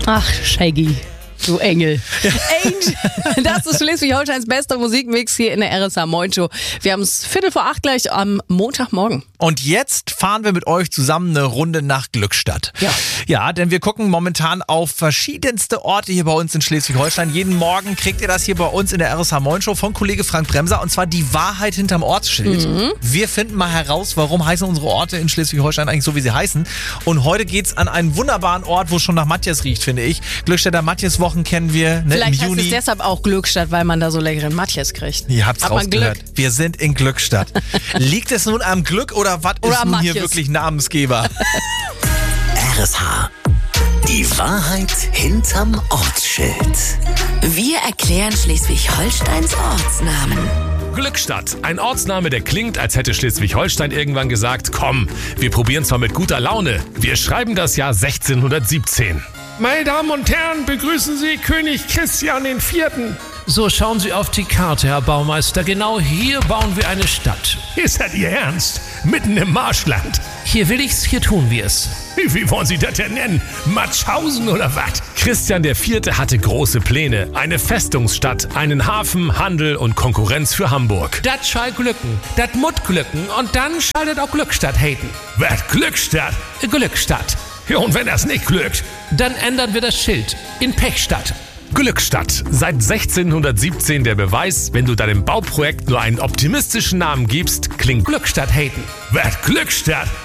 Ach, Shaggy. Du Engel. Angel, das ist Schleswig-Holsteins bester Musikmix hier in der RSH Moin Show. Wir haben es 7:45 gleich am Montagmorgen. Und jetzt fahren wir mit euch zusammen eine Runde nach Glückstadt. Ja, denn wir gucken momentan auf verschiedenste Orte hier bei uns in Schleswig-Holstein. Jeden Morgen kriegt ihr das hier bei uns in der RSH Moin Show von Kollege Frank Bremser. Und zwar die Wahrheit hinterm Ortsschild. Wir finden mal heraus, warum heißen unsere Orte in Schleswig-Holstein eigentlich so, wie sie heißen. Und heute geht's an einen wunderbaren Ort, wo es schon nach Matjes riecht, finde ich. Glückstädter Matjeswochen kennen wir, ne, Vielleicht im Juni. heißt es deshalb auch Glückstadt, weil man da so leckeren Matjes kriegt. Ihr habt's Hat man rausgehört. Glück? Wir sind in Glückstadt. Liegt es nun am Glück oder was ist am nun hier Matjes? wirklich Namensgeber? RSH. Die Wahrheit hinterm Ortsschild. Wir erklären Schleswig-Holsteins Ortsnamen. Glückstadt, ein Ortsname, der klingt, als hätte Schleswig-Holstein irgendwann gesagt, komm, wir probieren's mal mit guter Laune. Wir schreiben das Jahr 1617. Meine Damen und Herren, begrüßen Sie König Christian IV. So, schauen Sie auf die Karte, Herr Baumeister. Genau hier bauen wir eine Stadt. Ist das Ihr Ernst? Mitten im Marschland. Hier will ich's, hier tun wir es. Wie wollen Sie das denn nennen? Matschhausen oder was? Christian IV. hatte große Pläne. Eine Festungsstadt, einen Hafen, Handel und Konkurrenz für Hamburg. Dat schall glücken, dat mut glücken und dann schaltet auch Glückstadt haten. Was, Glückstadt? Glückstadt. Ja, und wenn das nicht glückt? Dann ändern wir das Schild in Pechstadt. Glückstadt, seit 1617 der Beweis, wenn du deinem Bauprojekt nur einen optimistischen Namen gibst, klingt Glückstadt haten. Was, Glückstadt?